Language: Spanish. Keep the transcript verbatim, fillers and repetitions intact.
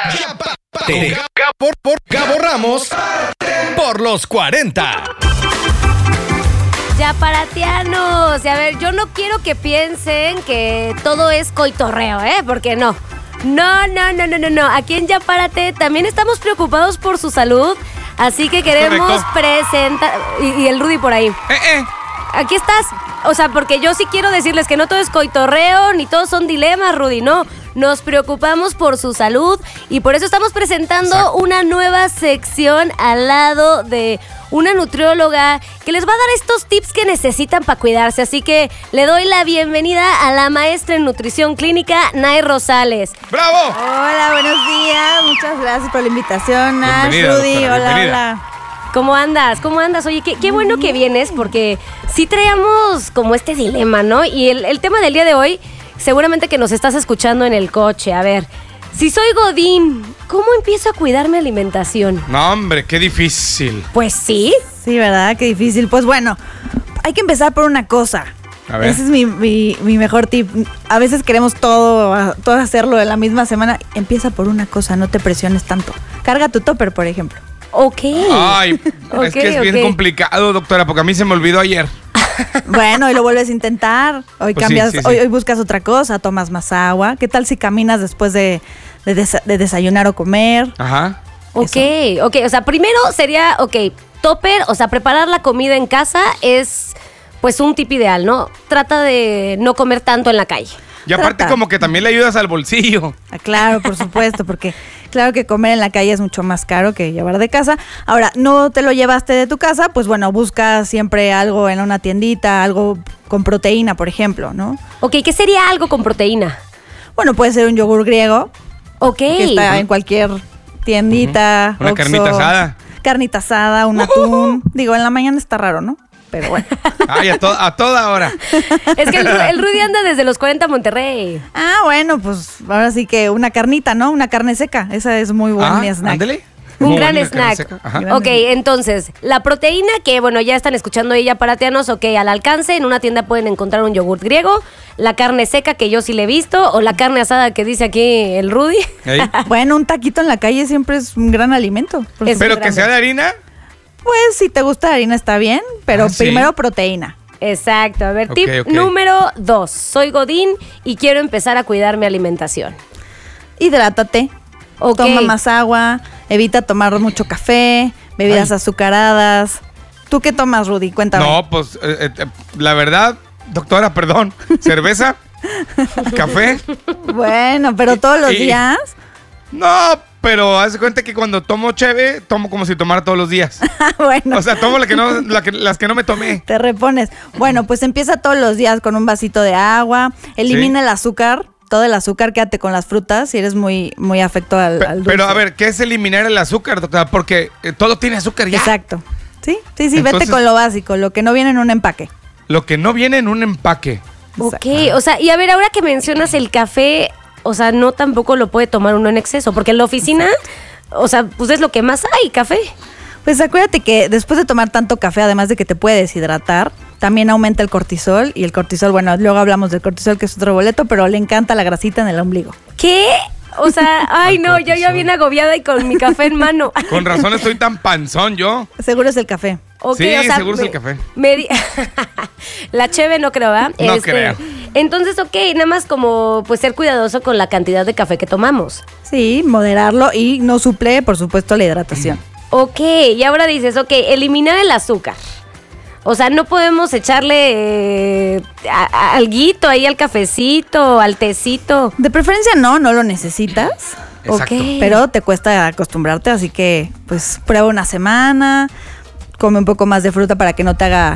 Ya párate. Por, por Gabo Ramos por los cuarenta. Ya paratianos. Y a ver, yo no quiero que piensen que todo es coitorreo, ¿eh? Porque no. No, no, no, no, no, no. Aquí en Ya Párate también estamos preocupados por su salud. Así que queremos presentar... Y, y el Rudy por ahí. Eh, eh. Aquí estás. O sea, porque yo sí quiero decirles que no todo es coitorreo, ni todos son dilemas, Rudy, no. Nos preocupamos por su salud y por eso estamos presentando Exacto. una nueva sección al lado de una nutrióloga que les va a dar estos tips que necesitan para cuidarse. Así que le doy la bienvenida a la maestra en nutrición clínica, Nay Rosales. ¡Bravo! Hola, buenos días. Muchas gracias por la invitación, Nash, Rudy. Doctora, hola, hola. ¿Cómo andas? ¿Cómo andas? Oye, qué, qué bueno que vienes porque sí traíamos como este dilema, ¿no? Y el, el tema del día de hoy, seguramente que nos estás escuchando en el coche. A ver, si soy godín, ¿cómo empiezo a cuidar mi alimentación? No, hombre, qué difícil. Pues sí. Sí, ¿verdad? Qué difícil. Pues bueno, hay que empezar por una cosa. A ver. Ese es mi, mi, mi mejor tip. A veces queremos todo, todo hacerlo en la misma semana. Empieza por una cosa, no te presiones tanto. Carga tu topper, por ejemplo. Ok. Ay, okay, es que es bien okay. complicado, doctora, porque a mí se me olvidó ayer. Bueno, hoy lo vuelves a intentar. Hoy Pues cambias, sí, sí, sí. Hoy, hoy buscas otra cosa, tomas más agua. ¿Qué tal si caminas después de, de, desa- de desayunar o comer? Ajá. Ok, ok. O sea, primero sería, ok, topper, o sea, preparar la comida en casa es pues un tip ideal, ¿no? Trata de no comer tanto en la calle. Y aparte Trata. como que también le ayudas al bolsillo. Ah, claro, por supuesto, porque claro que comer en la calle es mucho más caro que llevar de casa. Ahora, no te lo llevaste de tu casa, pues bueno, busca siempre algo en una tiendita, algo con proteína, por ejemplo, ¿no? Ok, ¿qué sería algo con proteína? Bueno, puede ser un yogur griego, Ok. que está en cualquier tiendita. Una Oxxo, carnita asada. Carnita asada, un atún. Digo, en la mañana está raro, ¿no? Pero bueno. Ay, a, to- a toda hora. Es que el, Ru- el Rudy anda desde los cuarenta a Monterrey. Ah, bueno, pues ahora sí que una carnita, ¿no? Una carne seca. Esa es muy buen Ah, snack. ándale. Un Muy gran buena carne snack. seca. Ajá. Gran Ok, entonces, la proteína que, bueno, ya están escuchando ella paratianos, ok, al alcance, en una tienda pueden encontrar un yogurt griego, la carne seca que yo sí le he visto, o la carne asada que dice aquí el Rudy. Ahí. Bueno, un taquito en la calle siempre es un gran alimento. por Es- Pero supuesto. que sea de harina. Pues si te gusta la harina está bien, pero Ah, ¿sí? primero proteína. Exacto, a ver, Ok, tip ok. número dos, soy godín y quiero empezar a cuidar mi alimentación. Hidrátate. Ok. Toma más agua, evita tomar mucho café, bebidas Ay. azucaradas. ¿Tú qué tomas, Rudy? Cuéntame. No, pues eh, eh, la verdad, doctora, perdón. Cerveza, café. Bueno, pero todos los Y- días. No, pero haz de cuenta que cuando tomo cheve, tomo como si tomara todos los días. Bueno, O sea, tomo la que no, la que- las que no me tomé. te repones. Bueno, pues empieza todos los días con un vasito de agua. Elimina Sí. el azúcar, todo el azúcar, quédate con las frutas si eres muy, muy afecto al, Pe- al dulce. Pero a ver, ¿qué es eliminar el azúcar, doctora? Porque eh, todo tiene azúcar ya. Exacto. Sí, sí, sí, Entonces- vete con lo básico, lo que no viene en un empaque. Lo que no viene en un empaque. Ok, o sea, y a ver, ahora que mencionas el café, o sea, no tampoco lo puede tomar uno en exceso, porque en la oficina, o sea, pues es lo que más hay, café. Pues acuérdate que después de tomar tanto café, además de que te puede deshidratar, también aumenta el cortisol. Y el cortisol, bueno, luego hablamos del cortisol, que es otro boleto, pero le encanta la grasita en el ombligo. ¿Qué? O sea, ay no, yo ya cortisol. bien agobiada y con mi café en mano. Con razón estoy tan panzón yo. Seguro es el café. Ok, Sí, o sea, seguro es me- el café. me di- la cheve no creo, ¿verdad? No creo. Entonces, ok, nada más como pues ser cuidadoso con la cantidad de café que tomamos. Sí, moderarlo y no suple, por supuesto, la hidratación. Ok, y ahora dices, ok, eliminar el azúcar. O sea, no podemos echarle eh, a- a- alguito ahí al cafecito, al tecito. De preferencia no, no lo necesitas. Exacto. Ok. Pero te cuesta acostumbrarte, así que pues prueba una semana, come un poco más de fruta para que no te haga